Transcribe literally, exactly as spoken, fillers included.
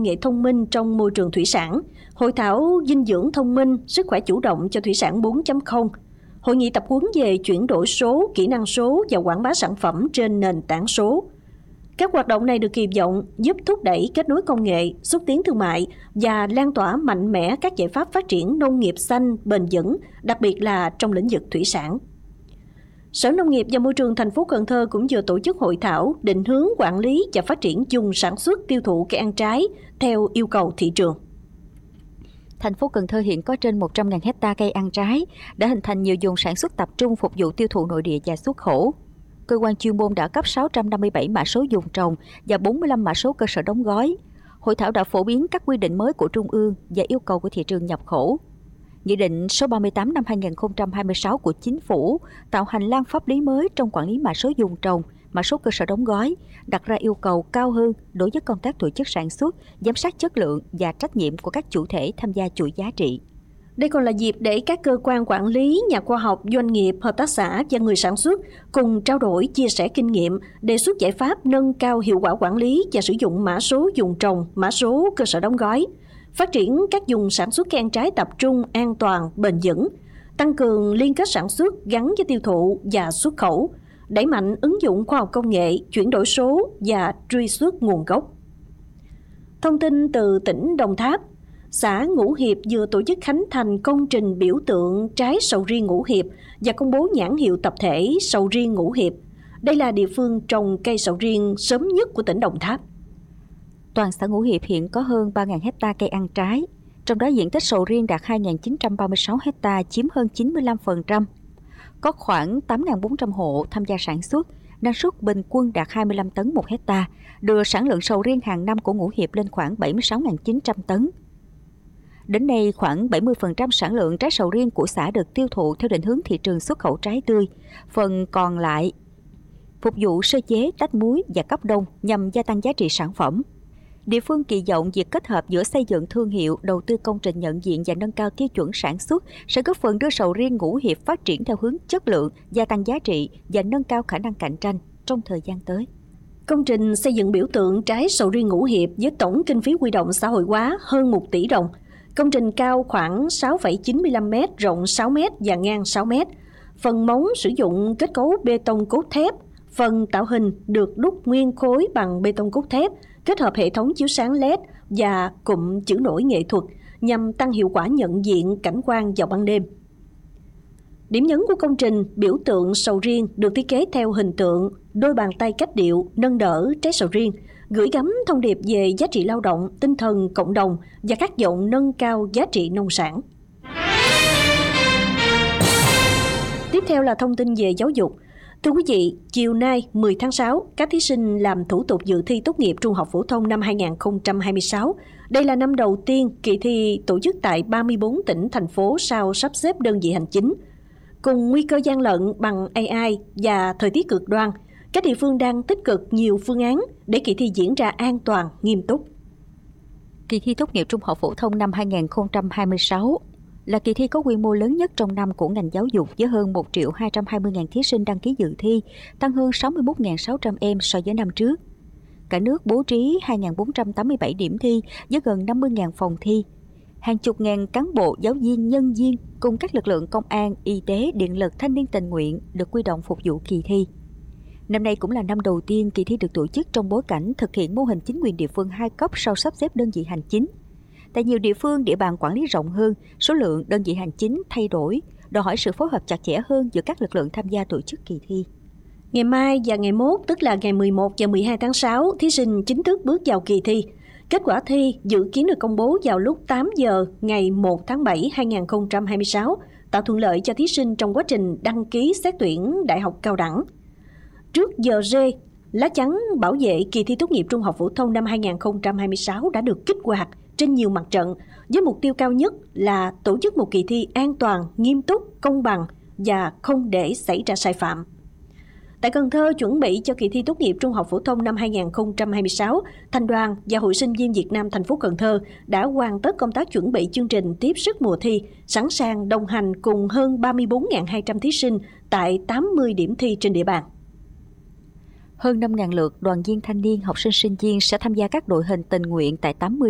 công nghệ thông minh trong môi trường thủy sản, hội thảo dinh dưỡng thông minh, sức khỏe chủ động cho thủy sản bốn chấm không, hội nghị tập huấn về chuyển đổi số, kỹ năng số và quảng bá sản phẩm trên nền tảng số. Các hoạt động này được kỳ vọng giúp thúc đẩy kết nối công nghệ, xúc tiến thương mại và lan tỏa mạnh mẽ các giải pháp phát triển nông nghiệp xanh, bền vững, đặc biệt là trong lĩnh vực thủy sản. Sở Nông nghiệp và Môi trường thành phố Cần Thơ cũng vừa tổ chức hội thảo định hướng quản lý và phát triển vùng sản xuất tiêu thụ cây ăn trái theo yêu cầu thị trường. Thành phố Cần Thơ hiện có trên một trăm nghìn hectare cây ăn trái, đã hình thành nhiều vùng sản xuất tập trung phục vụ tiêu thụ nội địa và xuất khẩu. Cơ quan chuyên môn đã cấp sáu trăm năm mươi bảy mã số vùng trồng và bốn mươi lăm mã số cơ sở đóng gói. Hội thảo đã phổ biến các quy định mới của Trung ương và yêu cầu của thị trường nhập khẩu. Nghị định số ba mươi tám năm hai nghìn không trăm hai mươi sáu của Chính phủ tạo hành lang pháp lý mới trong quản lý mã số vùng trồng, mã số cơ sở đóng gói, đặt ra yêu cầu cao hơn đối với công tác tổ chức sản xuất, giám sát chất lượng và trách nhiệm của các chủ thể tham gia chuỗi giá trị. Đây còn là dịp để các cơ quan quản lý, nhà khoa học, doanh nghiệp, hợp tác xã và người sản xuất cùng trao đổi, chia sẻ kinh nghiệm, đề xuất giải pháp nâng cao hiệu quả quản lý và sử dụng mã số vùng trồng, mã số cơ sở đóng gói, phát triển các vùng sản xuất cây ăn trái tập trung, an toàn, bền vững, tăng cường liên kết sản xuất gắn với tiêu thụ và xuất khẩu, đẩy mạnh ứng dụng khoa học công nghệ, chuyển đổi số và truy xuất nguồn gốc. Thông tin từ tỉnh Đồng Tháp, xã Ngũ Hiệp vừa tổ chức khánh thành công trình biểu tượng trái sầu riêng Ngũ Hiệp và công bố nhãn hiệu tập thể sầu riêng Ngũ Hiệp. Đây là địa phương trồng cây sầu riêng sớm nhất của tỉnh Đồng Tháp. Toàn xã Ngũ Hiệp hiện có hơn ba nghìn hectare cây ăn trái, trong đó diện tích sầu riêng đạt hai nghìn chín trăm ba mươi sáu hectare, chiếm hơn chín mươi lăm phần trăm. Có khoảng tám nghìn bốn trăm hộ tham gia sản xuất, năng suất bình quân đạt hai mươi lăm tấn một hectare, đưa sản lượng sầu riêng hàng năm của Ngũ Hiệp lên khoảng bảy mươi sáu nghìn chín trăm tấn. Đến nay, khoảng bảy mươi phần trăm sản lượng trái sầu riêng của xã được tiêu thụ theo định hướng thị trường xuất khẩu trái tươi, phần còn lại phục vụ sơ chế, tách muối và cấp đông nhằm gia tăng giá trị sản phẩm. Địa phương kỳ vọng việc kết hợp giữa xây dựng thương hiệu, đầu tư công trình nhận diện và nâng cao tiêu chuẩn sản xuất sẽ góp phần đưa sầu riêng Ngũ Hiệp phát triển theo hướng chất lượng, gia tăng giá trị và nâng cao khả năng cạnh tranh trong thời gian tới. Công trình xây dựng biểu tượng trái sầu riêng Ngũ Hiệp với tổng kinh phí huy động xã hội hóa hơn một tỷ đồng. Công trình cao khoảng sáu phẩy chín mươi lăm mét, rộng sáu mét và ngang sáu mét. Phần móng sử dụng kết cấu bê tông cốt thép, phần tạo hình được đúc nguyên khối bằng bê tông cốt thép, kết hợp hệ thống chiếu sáng led và cụm chữ nổi nghệ thuật nhằm tăng hiệu quả nhận diện cảnh quan vào ban đêm. Điểm nhấn của công trình, biểu tượng sầu riêng được thiết kế theo hình tượng đôi bàn tay cách điệu nâng đỡ trái sầu riêng, gửi gắm thông điệp về giá trị lao động, tinh thần cộng đồng và khát vọng nâng cao giá trị nông sản. Tiếp theo là thông tin về giáo dục. Thưa quý vị, chiều nay mười tháng sáu, các thí sinh làm thủ tục dự thi tốt nghiệp trung học phổ thông năm hai nghìn không trăm hai mươi sáu. Đây là năm đầu tiên kỳ thi tổ chức tại ba mươi bốn tỉnh, thành phố sau sắp xếp đơn vị hành chính. Cùng nguy cơ gian lận bằng a i và thời tiết cực đoan, các địa phương đang tích cực nhiều phương án để kỳ thi diễn ra an toàn, nghiêm túc. Kỳ thi tốt nghiệp trung học phổ thông năm hai nghìn không trăm hai mươi sáu là kỳ thi có quy mô lớn nhất trong năm của ngành giáo dục với hơn một triệu hai trăm hai mươi nghìn thí sinh đăng ký dự thi, tăng hơn sáu mươi mốt nghìn sáu trăm em so với năm trước. Cả nước bố trí hai nghìn bốn trăm tám mươi bảy điểm thi với gần năm mươi nghìn phòng thi. Hàng chục ngàn cán bộ, giáo viên, nhân viên cùng các lực lượng công an, y tế, điện lực, thanh niên tình nguyện được huy động phục vụ kỳ thi. Năm nay cũng là năm đầu tiên kỳ thi được tổ chức trong bối cảnh thực hiện mô hình chính quyền địa phương hai cấp sau sắp xếp đơn vị hành chính. Tại nhiều địa phương, địa bàn quản lý rộng hơn, số lượng đơn vị hành chính thay đổi, đòi hỏi sự phối hợp chặt chẽ hơn giữa các lực lượng tham gia tổ chức kỳ thi. Ngày mai và ngày mốt, tức là ngày mười một và mười hai tháng sáu, thí sinh chính thức bước vào kỳ thi. Kết quả thi dự kiến được công bố vào lúc tám giờ ngày một tháng bảy hai nghìn không trăm hai mươi sáu, tạo thuận lợi cho thí sinh trong quá trình đăng ký xét tuyển đại học cao đẳng. Trước giờ rê, lá chắn bảo vệ kỳ thi tốt nghiệp trung học phổ thông năm hai nghìn không trăm hai mươi sáu đã được kích hoạt trên nhiều mặt trận với mục tiêu cao nhất là tổ chức một kỳ thi an toàn, nghiêm túc, công bằng và không để xảy ra sai phạm. Tại Cần Thơ, chuẩn bị cho kỳ thi tốt nghiệp trung học phổ thông năm hai nghìn không trăm hai mươi sáu, Thành đoàn và Hội Sinh viên Việt Nam thành phố Cần Thơ đã hoàn tất công tác chuẩn bị chương trình tiếp sức mùa thi, sẵn sàng đồng hành cùng hơn ba mươi bốn nghìn hai trăm thí sinh tại tám mươi điểm thi trên địa bàn. Hơn năm nghìn lượt đoàn viên thanh niên, học sinh sinh viên sẽ tham gia các đội hình tình nguyện tại tám mươi